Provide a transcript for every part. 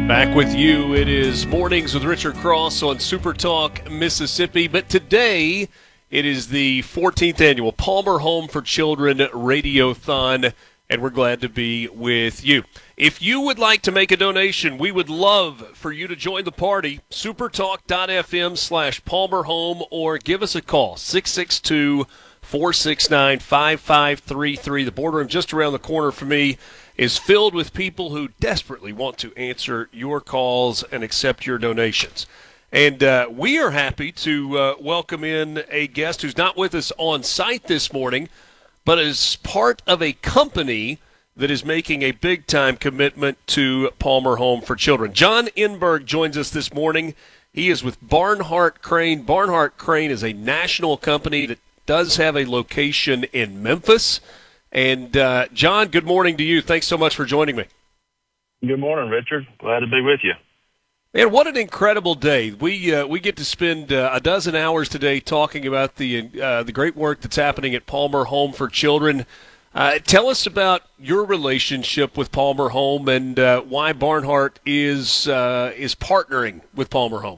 Back with you. It is Mornings with Richard Cross on Super Talk Mississippi. But today, it is the 14th annual Palmer Home for Children Radiothon, and we're glad to be with you. If you would like to make a donation, we would love for you to join the party. supertalk.fm/Palmer Home, or give us a call, 662-469-5533. The boardroom just around the corner for me is filled with people who desperately want to answer your calls and accept your donations. And we are happy to welcome in a guest who's not with us on site this morning, but is part of a company that is making a big-time commitment to Palmer Home for Children. John Enberg joins us this morning. He is with Barnhart Crane. Barnhart Crane is a national company that does have a location in Memphis. And, John, good morning to you. Thanks so much for joining me. Good morning, Richard. Glad to be with you. Man, what an incredible day. We get to spend a dozen hours today talking about the great work that's happening at Palmer Home for Children. Tell us about your relationship with Palmer Home and why Barnhart is partnering with Palmer Home.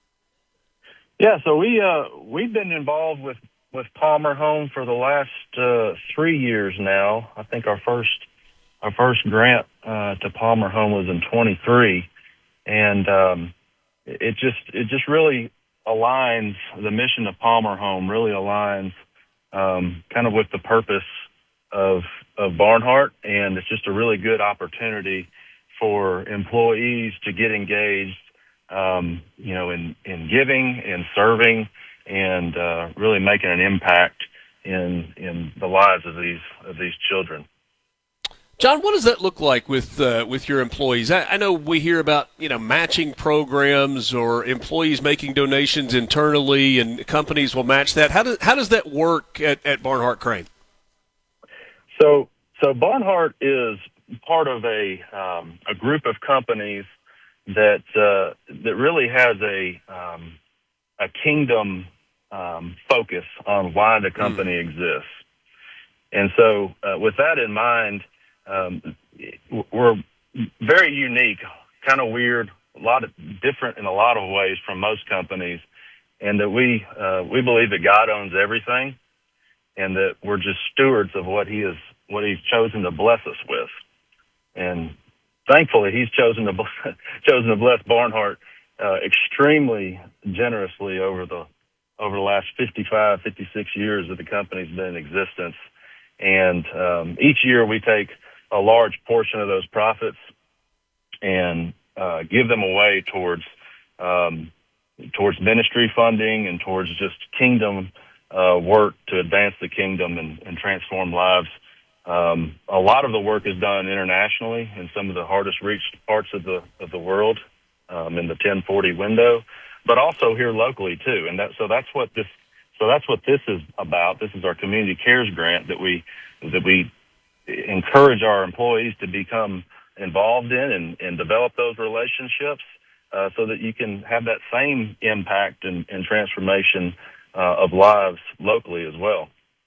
Yeah, so we've been involved with Palmer Home for the last 3 years now. I think our first grant to Palmer Home was in 23, and it just really aligns. The mission of Palmer Home really aligns kind of with the purpose of Barnhart, and it's just a really good opportunity for employees to get engaged, in giving and serving, and really making an impact in the lives of these children. John, what does that look like with your employees? I know we hear about matching programs or employees making donations internally, and companies will match that. How does that work at Barnhart Crane? So Barnhart is part of a group of companies that really has a kingdom focus on why the company exists. And so with that in mind, we're very unique, kind of weird, a lot of different in a lot of ways from most companies, and that we believe that God owns everything, and that we're just stewards of what He's chosen to bless us with. And thankfully, He's chosen to bless Barnhart extremely generously over the last 55, 56 years that the company's been in existence. And each year we take a large portion of those profits and give them away towards ministry funding and towards just kingdom work to advance the kingdom and transform lives. A lot of the work is done internationally in some of the hardest reached parts of the world, in the 1040 window, but also here locally too. And that's what this is about. This is our Community Cares grant that we encourage our employees to become involved in and develop those relationships, so that you can have that same impact and transformation of lives locally as well.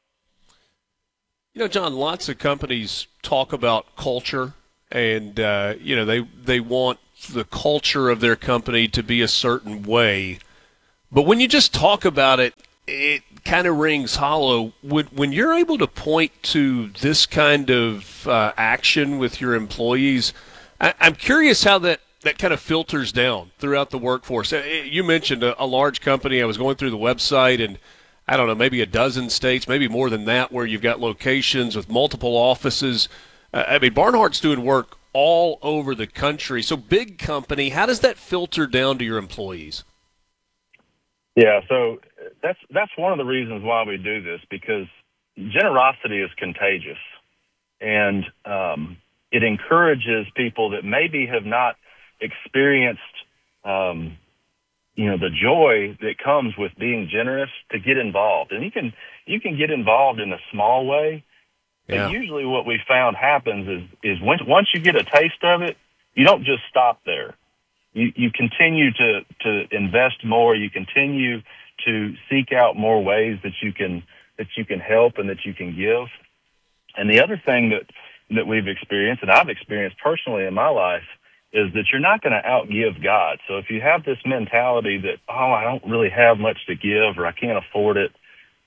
John, lots of companies talk about culture, and they want the culture of their company to be a certain way. But when you just talk about it, it kind of rings hollow. When you're able to point to this kind of action with your employees, I'm curious how that kind of filters down throughout the workforce. You mentioned a large company. I was going through the website, and I don't know, maybe a dozen states, maybe more than that, where you've got locations with multiple offices. Barnhart's doing work all over the country. So big company, how does that filter down to your employees? Yeah, so that's one of the reasons why we do this, because generosity is contagious, and it encourages people that maybe have not experienced the joy that comes with being generous to get involved. And you can get involved in a small way. Yeah. But usually what we found happens is once you get a taste of it, you don't just stop there. You continue to invest more. You continue to seek out more ways that you can help and that you can give. And the other thing that we've experienced, and I've experienced personally in my life, is that you're not going to outgive God. So if you have this mentality that, I don't really have much to give or I can't afford it,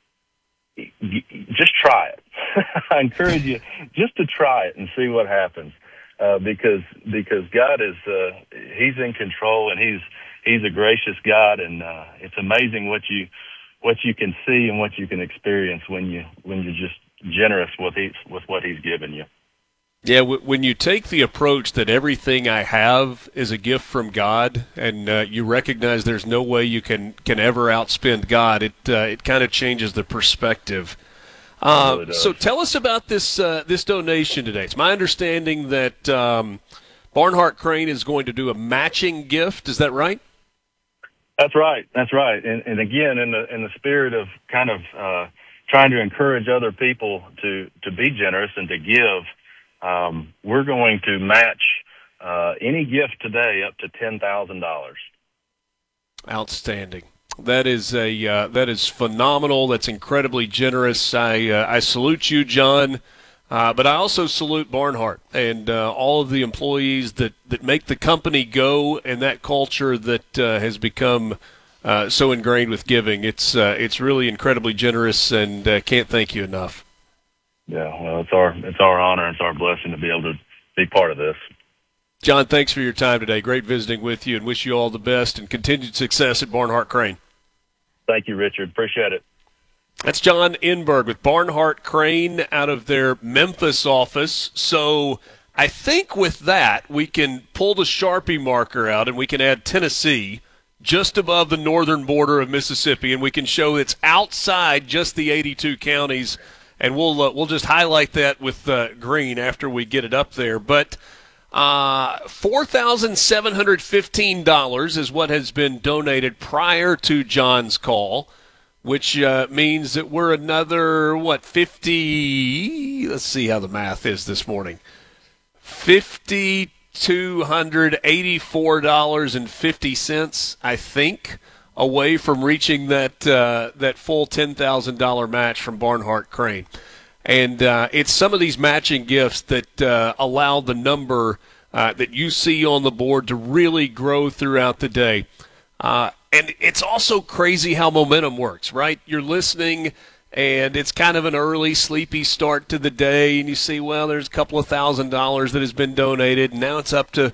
just try it. I encourage you just to try it and see what happens. Because God is, He's in control, and He's a gracious God, and it's amazing what you can see and what you can experience when you're just generous with what He's given you. Yeah, when you take the approach that everything I have is a gift from God, and you recognize there's no way you can ever outspend God, it kind of changes the perspective. Really so tell us about this donation today. It's my understanding that Barnhart Crane is going to do a matching gift. Is that right? That's right. And again, in the spirit of kind of trying to encourage other people to be generous and to give, we're going to match any gift today up to $10,000. Outstanding. That is phenomenal. That's incredibly generous. I salute you, John, but I also salute Barnhart and all of the employees that make the company go, and that culture that has become so ingrained with giving. It's really incredibly generous, and can't thank you enough. Yeah, well, it's our honor, it's our blessing to be able to be part of this. John, thanks for your time today. Great visiting with you, and wish you all the best and continued success at Barnhart Crane. Thank you, Richard. Appreciate it. That's John Enberg with Barnhart Crane out of their Memphis office. So I think with that, we can pull the Sharpie marker out and we can add Tennessee just above the northern border of Mississippi, and we can show it's outside just the 82 counties, and we'll just highlight that with green after we get it up there. But $4,715 is what has been donated prior to John's call, which means that we're another, 50, let's see how the math is this morning, $5,284.50, I think, away from reaching that full $10,000 match from Barnhart Crane. And it's some of these matching gifts that allow the number that you see on the board to really grow throughout the day. And it's also crazy how momentum works, right? You're listening, and it's kind of an early, sleepy start to the day, and you see, well, there's a couple of $1,000s that has been donated, and now it's up to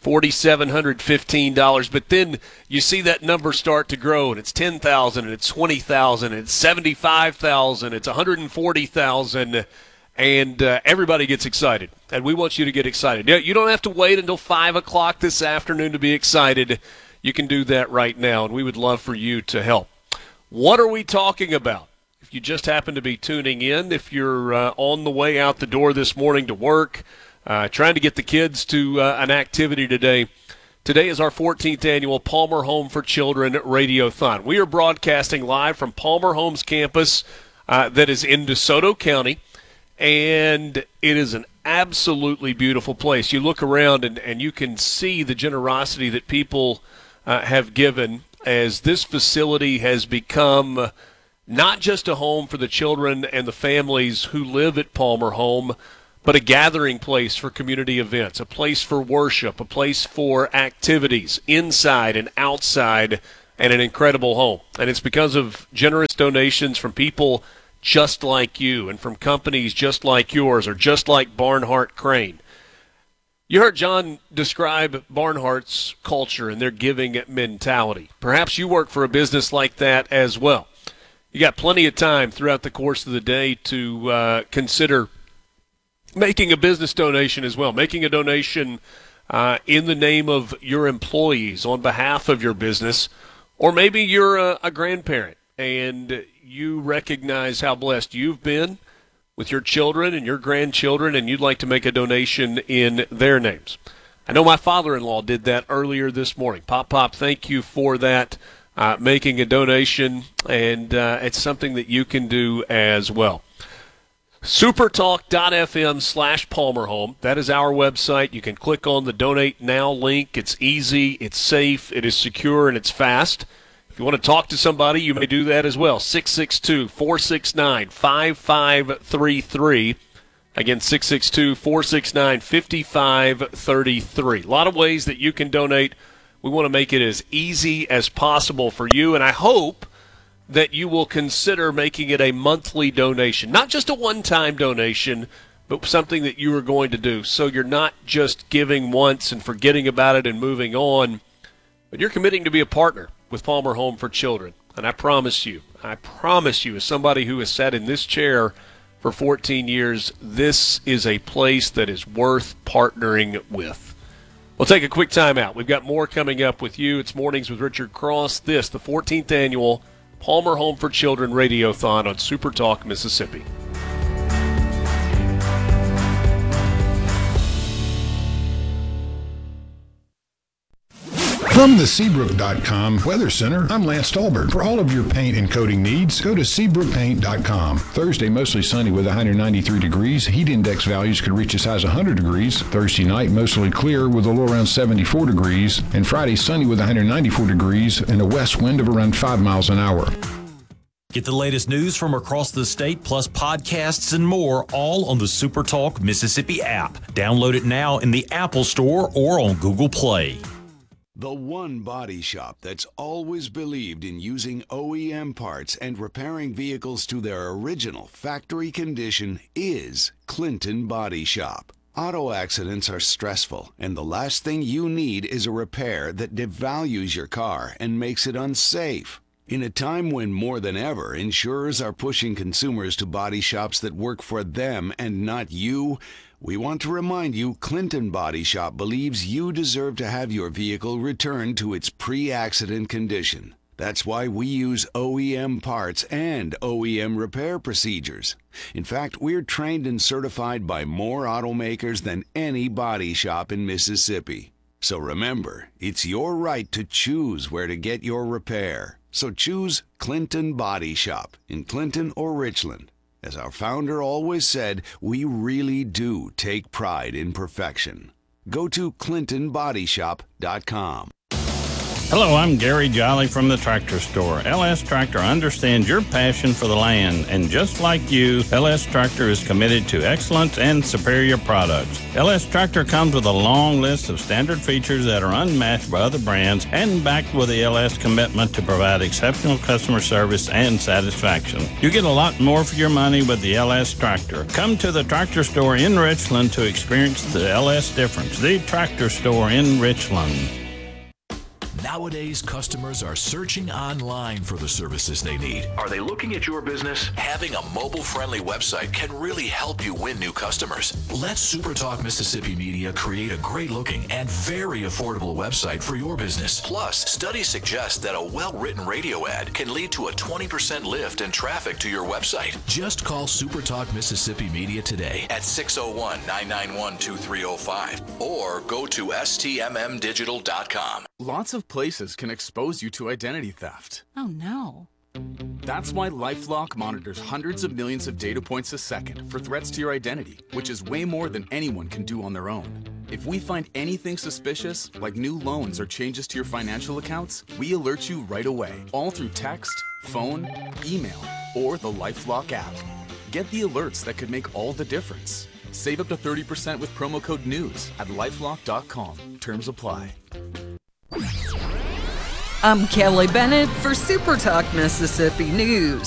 $4,715, but then you see that number start to grow, and it's $10,000, and it's $20,000, and it's $75,000, it's $140,000, and everybody gets excited, and we want you to get excited. You don't have to wait until 5 o'clock this afternoon to be excited. You can do that right now, and we would love for you to help. What are we talking about? If you just happen to be tuning in, if you're on the way out the door this morning to work, trying to get the kids to an activity today. Today is our 14th annual Palmer Home for Children Radiothon. We are broadcasting live from Palmer Home's campus that is in DeSoto County, and it is an absolutely beautiful place. You look around and you can see the generosity that people have given as this facility has become not just a home for the children and the families who live at Palmer Home, but a gathering place for community events, a place for worship, a place for activities inside and outside, and an incredible home. And it's because of generous donations from people just like you and from companies just like yours or just like Barnhart Crane. You heard John describe Barnhart's culture and their giving mentality. Perhaps you work for a business like that as well. You got plenty of time throughout the course of the day to consider making a business donation as well, making a donation in the name of your employees on behalf of your business, or maybe you're a grandparent and you recognize how blessed you've been with your children and your grandchildren, and you'd like to make a donation in their names. I know my father-in-law did that earlier this morning. Pop, thank you for that, making a donation, and it's something that you can do as well. supertalk.fm/PalmerHome. That is our website. You can click on the Donate Now link. It's easy, it's safe, it is secure, and it's fast. If you want to talk to somebody, you may do that as well. 662-469-5533. Again, 662-469-5533. A lot of ways that you can donate. We want to make it as easy as possible for you, and I hope that you will consider making it a monthly donation. Not just a one-time donation, but something that you are going to do. So you're not just giving once and forgetting about it and moving on, but you're committing to be a partner with Palmer Home for Children. And I promise you, as somebody who has sat in this chair for 14 years, this is a place that is worth partnering with. We'll take a quick time out. We've got more coming up with you. It's Mornings with Richard Cross. The 14th annual Palmer Home for Children Radiothon on Super Talk Mississippi. From the Seabrook.com Weather Center, I'm Lance Stolberg. For all of your paint and coating needs, go to SeabrookPaint.com. Thursday, mostly sunny with 193 degrees. Heat index values could reach as high as 100 degrees. Thursday night, mostly clear with a low around 74 degrees. And Friday, sunny with 194 degrees and a west wind of around 5 miles an hour. Get the latest news from across the state, plus podcasts and more, all on the SuperTalk Mississippi app. Download it now in the Apple Store or on Google Play. The one body shop that's always believed in using OEM parts and repairing vehicles to their original factory condition is Clinton Body Shop. Auto accidents are stressful, and the last thing you need is a repair that devalues your car and makes it unsafe. In a time when more than ever insurers are pushing consumers to body shops that work for them and not you, we want to remind you Clinton Body Shop believes you deserve to have your vehicle returned to its pre-accident condition. That's why we use OEM parts and OEM repair procedures. In fact, we're trained and certified by more automakers than any body shop in Mississippi. So remember, it's your right to choose where to get your repair. So choose Clinton Body Shop in Clinton or Richland. As our founder always said, we really do take pride in perfection. Go to ClintonBodyShop.com. Hello, I'm Gary Jolly from the Tractor Store. LS Tractor understands your passion for the land, and just like you, LS Tractor is committed to excellence and superior products. LS Tractor comes with a long list of standard features that are unmatched by other brands and backed with the LS commitment to provide exceptional customer service and satisfaction. You get a lot more for your money with the LS Tractor. Come to the Tractor Store in Richland to experience the LS difference. The Tractor Store in Richland. Nowadays, customers are searching online for the services they need. Are they looking at your business? Having a mobile-friendly website can really help you win new customers. Let SuperTalk Mississippi Media create a great-looking and very affordable website for your business. Plus, studies suggest that a well-written radio ad can lead to a 20% lift in traffic to your website. Just call SuperTalk Mississippi Media today at 601-991-2305 or go to stmmdigital.com. Lots of places can expose you to identity theft. Oh no. That's why LifeLock monitors hundreds of millions of data points a second for threats to your identity, which is way more than anyone can do on their own. If we find anything suspicious, like new loans or changes to your financial accounts, we alert you right away, all through text, phone, email, or the LifeLock app. Get the alerts that could make all the difference. Save up to 30% with promo code NEWS at lifelock.com. Terms apply. I'm Kelly Bennett for SuperTalk Mississippi News.